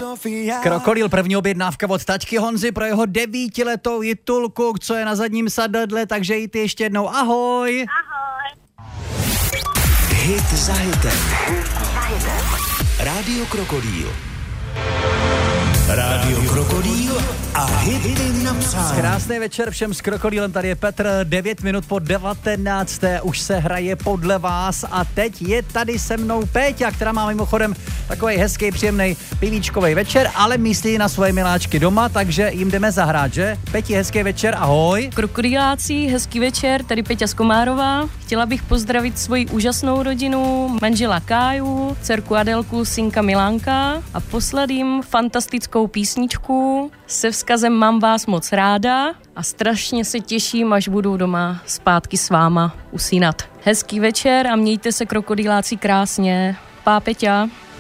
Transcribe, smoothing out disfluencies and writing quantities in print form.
Krokodýl, první objednávka od tačky Honzy pro jeho 9letou Jitulku, co je na zadním sadadle, takže jí ty ještě jednou ahoj. Ahoj. Hit za hitem. Rádio Krokodýl. Rádio Krokodýl a hity na přání. Krásný večer všem s Krokodýlem, tady je Petr, 9 minut po 19. Už se hraje podle vás a teď je tady se mnou Péťa, která má mimochodem takovej hezký, příjemný pivíčkovej večer, ale myslí na svoje miláčky doma, takže jim jdeme zahrát, že? Peti, hezký večer, ahoj. Krokodýláci, hezký večer, tady Peťa z Komárová. Chtěla bych pozdravit svoji úžasnou rodinu, manžela Káju, dcerku Adelku, synka Milánka a poslat jim fantastickou písničku se vzkazem mám vás moc ráda a strašně se těším, až budu doma zpátky s váma usínat. Hezký večer a mějte se krokodýláci krásně. Pá Peťa.